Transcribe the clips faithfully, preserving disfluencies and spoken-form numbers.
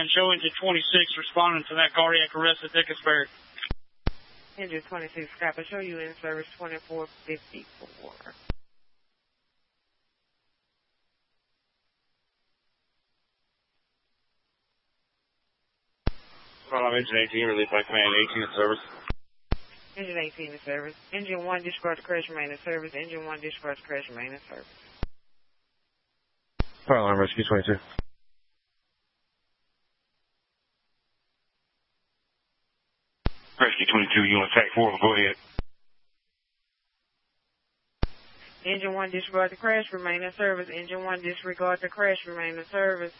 and show engine twenty-six responding to that cardiac arrest at Dickinsburg. Engine twenty-six, copy. Show you in service twenty-four fifty-four. Well, engine eighteen, relief by command, eighteen in service. Engine eighteen in service. Engine one, disregard the crash, remain in service. Engine one, disregard the crash, remain in service. Fire alarm, rescue twenty-two. Rescue twenty-two, you on attack four, go ahead. Engine one, disregard the crash, remain in service. Engine one, disregard the crash, remain in service.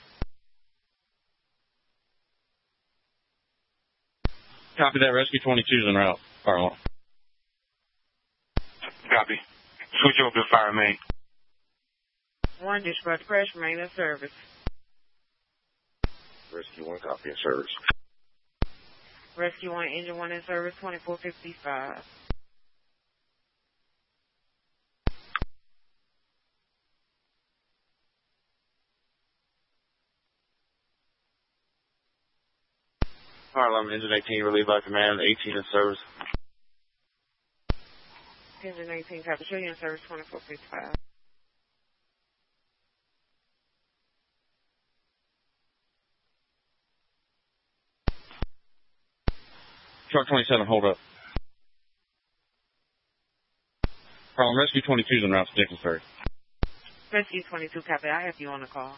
Copy that, rescue twenty-two is en route. Fire alarm. Copy. Switch over to fire main. One, disregard the crash, remain in service. Rescue one, copy in service. Rescue one, engine one in service, twenty-four fifty-five. Fire alarm, engine eighteen, relieved by command, eighteen in service. Engine eighteen, copy. Show you in service, twenty-four fifty-five. Truck twenty-seven, hold up. Fire alarm, rescue twenty-two is en route to Dickinsburg. Rescue twenty-two, copy. I have you on the call.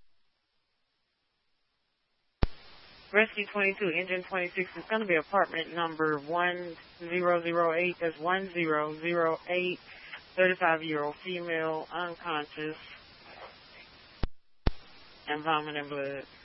Rescue twenty-two, engine twenty-six is going to be apartment number one zero zero eight. That's one zero zero eight, thirty-five-year-old female, unconscious, and vomiting blood.